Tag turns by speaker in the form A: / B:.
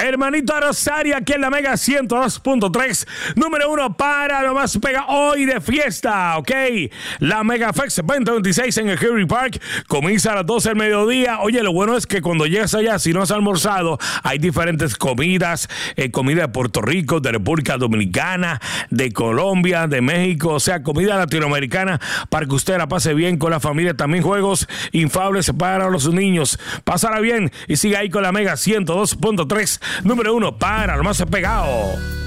A: Hermanito Rosario, aquí en la Mega 102.3, número 1 para lo más pega hoy de fiesta, ¿ok? La Mega Fest 2026 en el Henry Park comienza a las 12 del mediodía. Oye, lo bueno es que cuando llegas allá, si no has almorzado, hay diferentes comidas, comida de Puerto Rico, de República Dominicana, de Colombia, de México, o sea, comida latinoamericana para que usted la pase bien con la familia. También juegos infables para los niños. Pásala bien y siga ahí con la Mega 102.3, número 1 para lo más pegado.